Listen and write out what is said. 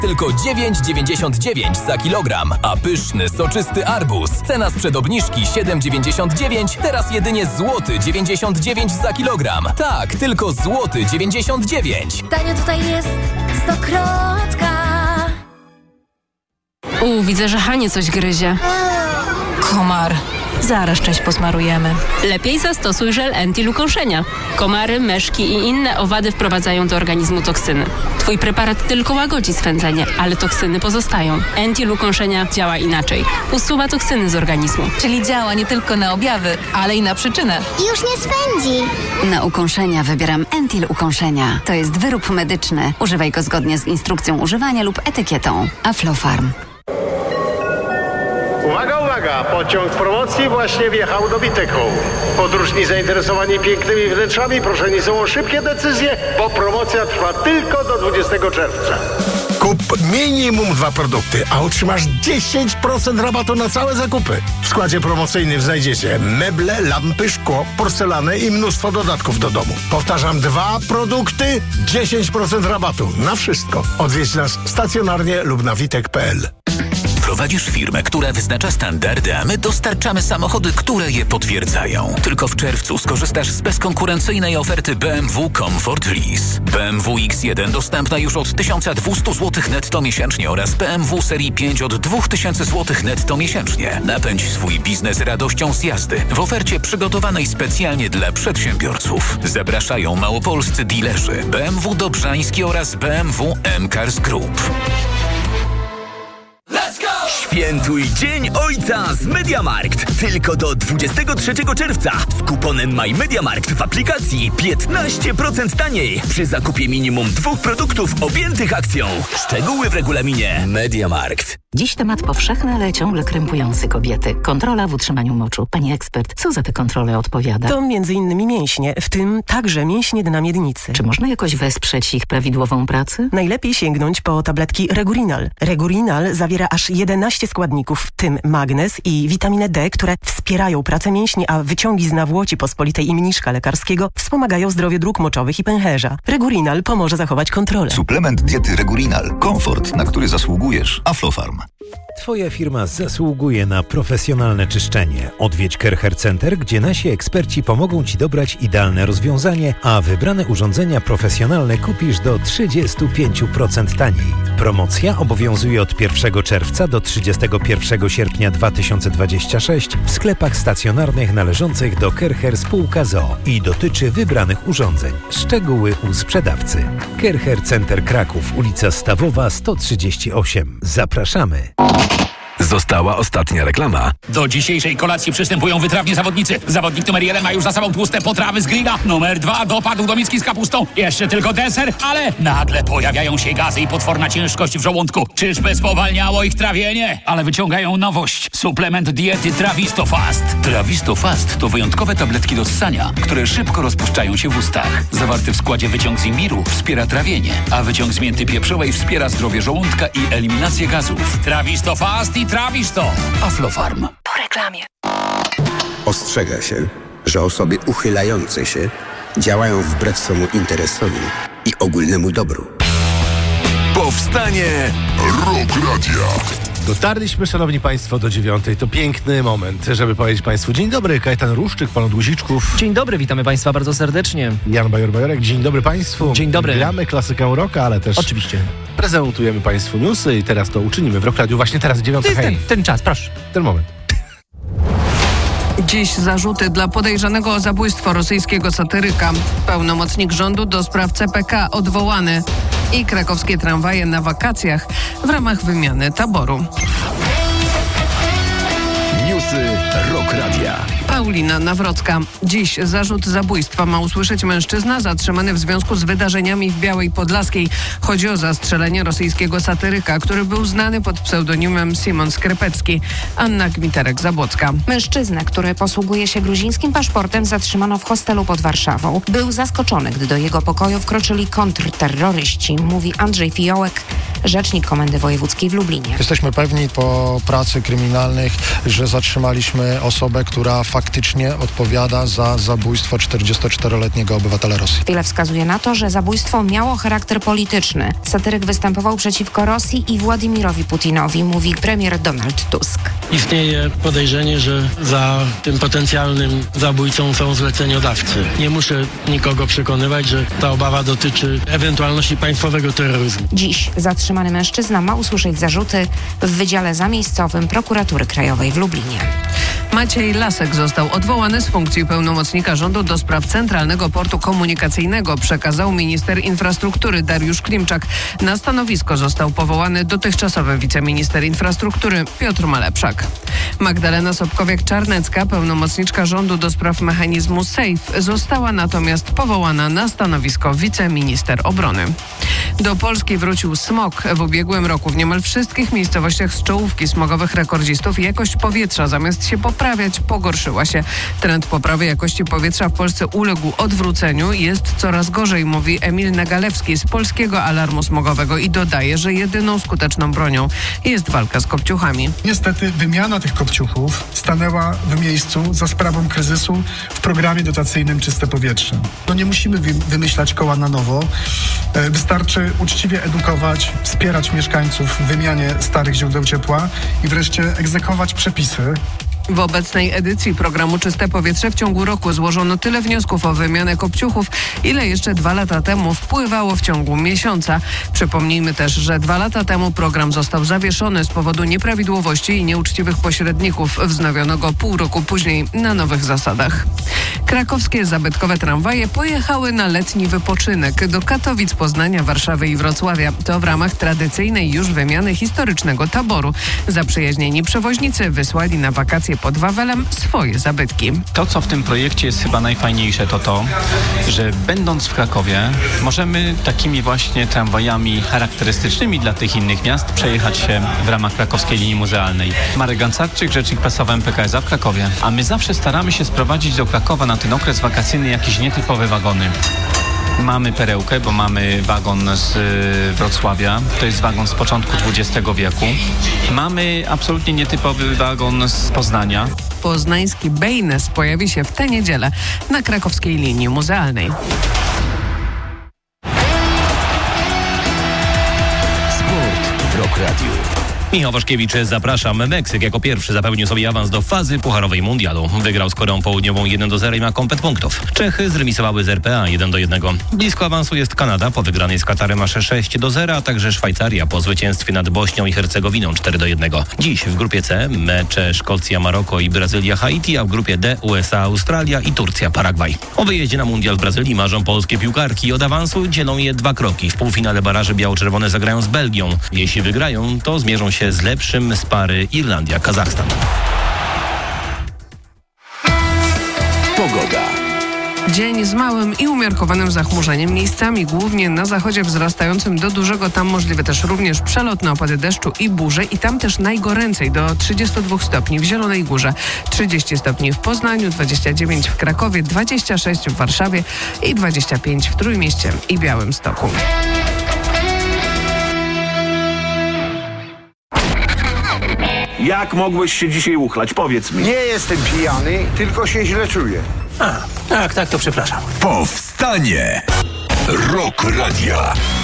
Tylko 9,99 za kilogram, a pyszny, soczysty arbuz. Cena sprzed obniżki 7,99, teraz jedynie złoty 99 za kilogram. Tak, tylko złoty 99. Tanio tutaj jest stokrotka. Widzę, że Hanie coś gryzie. Komar. Zaraz część posmarujemy. Lepiej zastosuj żel Entil ukąszenia. Komary, meszki i inne owady wprowadzają do organizmu toksyny. Twój preparat tylko łagodzi swędzenie, ale toksyny pozostają. Entil ukąszenia działa inaczej. Usuwa toksyny z organizmu. Czyli działa nie tylko na objawy, ale i na przyczynę. Już nie swędzi. Na ukąszenia wybieram Entil ukąszenia. To jest wyrób medyczny. Używaj go zgodnie z instrukcją używania lub etykietą. Aflofarm. Uwaga, uwaga! Pociąg w promocji właśnie wjechał do Witeku. Podróżni zainteresowani pięknymi wnętrzami proszeni są o szybkie decyzje, bo promocja trwa tylko do 20 czerwca. Kup minimum 2 produkty, a otrzymasz 10% rabatu na całe zakupy. W składzie promocyjnym znajdziecie meble, lampy, szkło, porcelanę i mnóstwo dodatków do domu. Powtarzam, 2 produkty, 10% rabatu na wszystko. Odwiedź nas stacjonarnie lub na witek.pl. Prowadzisz firmę, która wyznacza standardy, a my dostarczamy samochody, które je potwierdzają. Tylko w czerwcu skorzystasz z bezkonkurencyjnej oferty BMW Comfort Lease. BMW X1 dostępna już od 1200 zł netto miesięcznie oraz BMW serii 5 od 2000 zł netto miesięcznie. Napędź swój biznes radością z jazdy w ofercie przygotowanej specjalnie dla przedsiębiorców. Zapraszają małopolscy dilerzy BMW Dobrzański oraz BMW M-Cars Group. Świętuj Dzień Ojca z MediaMarkt. Tylko do 23 czerwca z kuponem MyMediaMarkt w aplikacji 15% taniej przy zakupie minimum 2 produktów objętych akcją. Szczegóły w regulaminie MediaMarkt. Dziś temat powszechny, ale ciągle krępujący kobiety. Kontrola w utrzymaniu moczu. Pani ekspert, co za tę kontrolę odpowiada? To m.in. mięśnie, w tym także mięśnie dna miednicy. Czy można jakoś wesprzeć ich prawidłową pracę? Najlepiej sięgnąć po tabletki Regurinal. Regurinal zawiera aż 11 składników, w tym magnez i witaminę D, które wspierają pracę mięśni, a wyciągi z nawłoci pospolitej i mniszka lekarskiego wspomagają zdrowie dróg moczowych i pęcherza. Regurinal pomoże zachować kontrolę. Suplement diety Regurinal. Komfort, na który zasługujesz. Aflofarm. Twoja firma zasługuje na profesjonalne czyszczenie. Odwiedź Care Center, gdzie nasi eksperci pomogą Ci dobrać idealne rozwiązanie, a wybrane urządzenia profesjonalne kupisz do 35% taniej. Promocja obowiązuje od 1 czerwca do 31 sierpnia 2026 w sklepach stacjonarnych należących do Care spółka ZOO i dotyczy wybranych urządzeń. Szczegóły u sprzedawcy. Care Center Kraków, ulica Stawowa 138. Zapraszamy. Została ostatnia reklama. Do dzisiejszej kolacji przystępują wytrawni zawodnicy. Zawodnik numer 1 ma już za sobą tłuste potrawy z grilla. Numer 2 dopadł do miski z kapustą. Jeszcze tylko deser, ale nagle pojawiają się gazy i potworna ciężkość w żołądku. Czyżby spowalniało ich trawienie? Ale wyciągają nowość. Suplement diety Trawisto Fast. Trawisto Fast to wyjątkowe tabletki do ssania, które szybko rozpuszczają się w ustach. Zawarty w składzie wyciąg z imbiru wspiera trawienie, a wyciąg z mięty pieprzowej wspiera zdrowie żołądka i eliminację gazów. Trawisto Fast i Trawisto. Aflofarm. Po reklamie. Ostrzega się, że osoby uchylające się działają wbrew swemu interesowi i ogólnemu dobru. Powstanie Rock Radia. Dotarliśmy, szanowni państwo, do 9. To piękny moment, żeby powiedzieć państwu dzień dobry. Kajetan Ruszczyk, pan od Guziczków. Dzień dobry, witamy państwa bardzo serdecznie. Jan Bajor-Bajorek, dzień dobry państwu. Dzień dobry. Gramy klasykę rocka, ale też oczywiście prezentujemy państwu newsy i teraz to uczynimy w Rock Radiu właśnie teraz, 9. To jest ten czas, proszę. Ten moment. Dziś zarzuty dla podejrzanego o zabójstwo rosyjskiego satyryka. Pełnomocnik rządu do spraw CPK odwołany. I krakowskie tramwaje na wakacjach w ramach wymiany taboru. Newsy Rock Radia. Paulina Nawrocka. Dziś zarzut zabójstwa ma usłyszeć mężczyzna zatrzymany w związku z wydarzeniami w Białej Podlaskiej. Chodzi o zastrzelenie rosyjskiego satyryka, który był znany pod pseudonimem Simon Skrypecki. Anna Gmiterek-Zabłocka. Mężczyznę, który posługuje się gruzińskim paszportem, zatrzymano w hostelu pod Warszawą. Był zaskoczony, gdy do jego pokoju wkroczyli kontrterroryści, mówi Andrzej Fiołek, rzecznik Komendy Wojewódzkiej w Lublinie. Jesteśmy pewni po pracy kryminalnych, że zatrzymaliśmy osobę, która faktycznie faktycznie odpowiada za zabójstwo 44-letniego obywatela Rosji. Wiele wskazuje na to, że zabójstwo miało charakter polityczny. Satyryk występował przeciwko Rosji i Władimirowi Putinowi, mówi premier Donald Tusk. Istnieje podejrzenie, że za tym potencjalnym zabójcą są zleceniodawcy. Nie muszę nikogo przekonywać, że ta obawa dotyczy ewentualności państwowego terroryzmu. Dziś zatrzymany mężczyzna ma usłyszeć zarzuty w Wydziale Zamiejscowym Prokuratury Krajowej w Lublinie. Maciej Lasek został odwołany z funkcji pełnomocnika rządu do spraw Centralnego Portu Komunikacyjnego, przekazał minister infrastruktury Dariusz Klimczak. Na stanowisko został powołany dotychczasowy wiceminister infrastruktury Piotr Malepszak. Magdalena Sobkowiak-Czarnecka, pełnomocniczka rządu do spraw mechanizmu SAFE, została natomiast powołana na stanowisko wiceminister obrony. Do Polski wrócił smog. W ubiegłym roku w niemal wszystkich miejscowościach z czołówki smogowych rekordzistów jakość powietrza zamiast się poprawiać, pogorszyła się. Trend poprawy jakości powietrza w Polsce uległ odwróceniu. Jest coraz gorzej, mówi Emil Nagalewski z Polskiego Alarmu Smogowego i dodaje, że jedyną skuteczną bronią jest walka z kopciuchami. Niestety wymiana tych kopciuchów stanęła w miejscu za sprawą kryzysu w programie dotacyjnym Czyste Powietrze. Nie musimy wymyślać koła na nowo. Wystarczy uczciwie edukować, wspierać mieszkańców w wymianie starych źródeł ciepła i wreszcie egzekwować przepisy. W obecnej edycji programu Czyste Powietrze w ciągu roku złożono tyle wniosków o wymianę kopciuchów, ile jeszcze 2 lata temu wpływało w ciągu miesiąca. Przypomnijmy też, że 2 lata temu program został zawieszony z powodu nieprawidłowości i nieuczciwych pośredników. Wznowiono go pół roku później na nowych zasadach. Krakowskie zabytkowe tramwaje pojechały na letni wypoczynek do Katowic, Poznania, Warszawy i Wrocławia. To w ramach tradycyjnej już wymiany historycznego taboru. Zaprzyjaźnieni przewoźnicy wysłali na wakacje pod Wawelem swoje zabytki. To, co w tym projekcie jest chyba najfajniejsze, to, że będąc w Krakowie możemy takimi właśnie tramwajami charakterystycznymi dla tych innych miast przejechać się w ramach krakowskiej linii muzealnej. Marek Gancarczyk, rzecznik prasowy MPKS-a w Krakowie. A my zawsze staramy się sprowadzić do Krakowa na ten okres wakacyjny jakieś nietypowe wagony. Mamy perełkę, bo mamy wagon z Wrocławia. To jest wagon z początku XX wieku. Mamy absolutnie nietypowy wagon z Poznania. Poznański Bejnes pojawi się w tę niedzielę na krakowskiej linii muzealnej. Sport w Rock Radio. Michał Waszkiewicz, zapraszam. Meksyk jako pierwszy zapełnił sobie awans do fazy pucharowej mundialu. Wygrał z Koreą Południową 1-0 i ma komplet punktów. Czechy zremisowały z RPA 1-1. Blisko awansu jest Kanada po wygranej z Katarem aż 6-0, a także Szwajcaria po zwycięstwie nad Bośnią i Hercegowiną 4-1. Dziś w grupie C mecze Szkocja, Maroko i Brazylia, Haiti, a w grupie D USA, Australia i Turcja, Paragwaj. O wyjeździe na mundial w Brazylii marzą polskie piłkarki. Od awansu dzielą je 2 kroki. W półfinale baraży biało-czerwone zagrają z Belgią. Jeśli wygrają, to zmierzą się z lepszym z pary Irlandia-Kazachstan. Pogoda. Dzień z małym i umiarkowanym zachmurzeniem, miejscami głównie na zachodzie wzrastającym do dużego. Tam możliwe też również przelotne opady deszczu i burze i tam też najgoręcej do 32 stopni w Zielonej Górze, 30 stopni w Poznaniu, 29 w Krakowie, 26 w Warszawie i 25 w Trójmieście i Białymstoku. Jak mogłeś się dzisiaj uchlać? Powiedz mi. Nie jestem pijany, tylko się źle czuję. Tak, to przepraszam. Powstanie! Rock Radia.